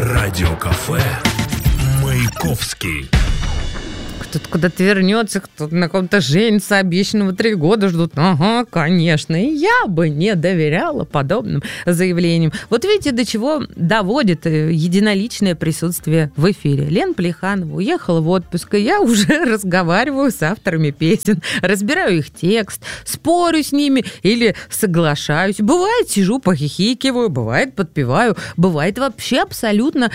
Радиокафе Маяковский. Кто-то куда-то вернется, кто-то на ком-то женится, обещанного 3 года ждут. Ага, конечно, и я бы не доверяла подобным заявлениям. Вот видите, до чего доводит единоличное присутствие в эфире. Лена Плеханова уехала в отпуск, и я уже разговариваю с авторами песен, разбираю их текст, спорю с ними или соглашаюсь. Бывает, сижу, похихикиваю, бывает, подпеваю, бывает, вообще абсолютно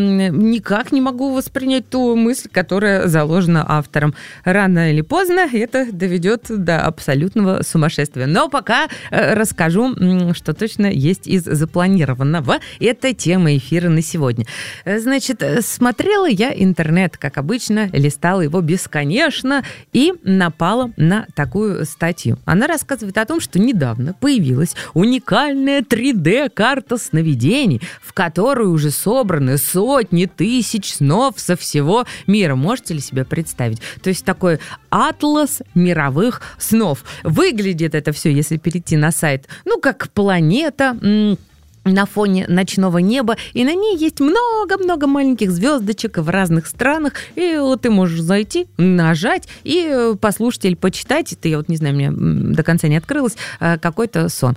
никак не могу воспринять ту мысль, которая заложена автором. Рано или поздно это доведет до абсолютного сумасшествия. Но пока расскажу, что точно есть из запланированного. Это тема эфира на сегодня. Значит, смотрела я интернет, как обычно, листала его бесконечно и напала на такую статью. Она рассказывает о том, что недавно появилась уникальная 3D-карта сновидений, в которой уже собраны сотни тысяч снов со всего мира. Можете ли себе представить? То есть такой атлас мировых снов. Выглядит это все, если перейти на сайт, как планета на фоне ночного неба, и на ней есть много-много маленьких звездочек в разных странах, и вот ты можешь зайти, нажать и послушать или почитать, это я вот не знаю, мне до конца не открылось, какой-то сон.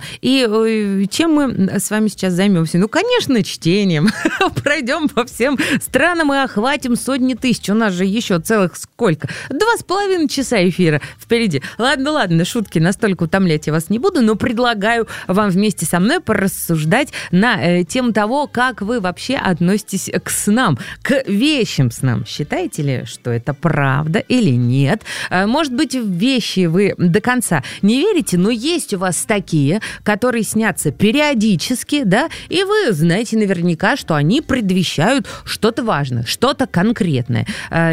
И чем мы с вами сейчас займемся? Конечно, чтением. Пройдем по всем странам и охватим сотни тысяч. У нас же еще целых сколько? 2,5 часа эфира впереди. Ладно, шутки, настолько утомлять я вас не буду, но предлагаю вам вместе со мной порассуждать на тему того, как вы вообще относитесь к снам, к вещим снам. Считаете ли, что это правда или нет? Может быть, в вещи вы до конца не верите, но есть у вас такие, которые снятся периодически, да, и вы знаете наверняка, что они предвещают что-то важное, что-то конкретное.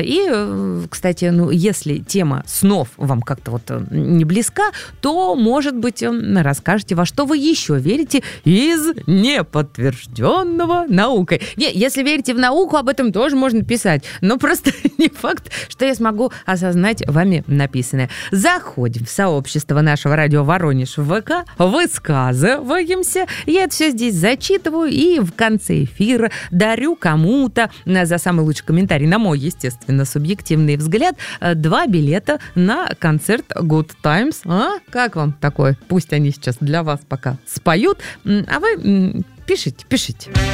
И, кстати, если тема снов вам как-то вот не близка, то, может быть, расскажете, во что вы еще верите из неподтвержденного наукой. Если верите в науку, об этом тоже можно писать. Но просто не факт, что я смогу осознать вами написанное. Заходим в сообщество нашего радио Воронеж в ВК, высказываемся. Я это все здесь зачитываю и в конце эфира дарю кому-то за самый лучший комментарий, на мой, естественно, субъективный взгляд, 2 билета на концерт Good Times. Как вам такое? Пусть они сейчас для вас пока споют, а вы пишите.